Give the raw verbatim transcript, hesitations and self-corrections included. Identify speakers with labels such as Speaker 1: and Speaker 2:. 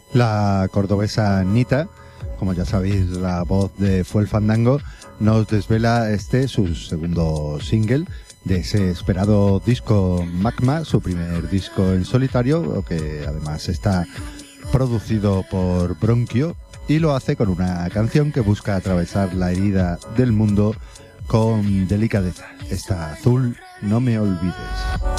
Speaker 1: La cordobesa Nita, como ya sabéis, la voz de Fue el Fandango, nos desvela este, su segundo single de ese esperado disco Magma, su primer disco en solitario, que además está producido por Bronquio, y lo hace con una canción que busca atravesar la herida del mundo con delicadeza. Esta Azul, no me olvides.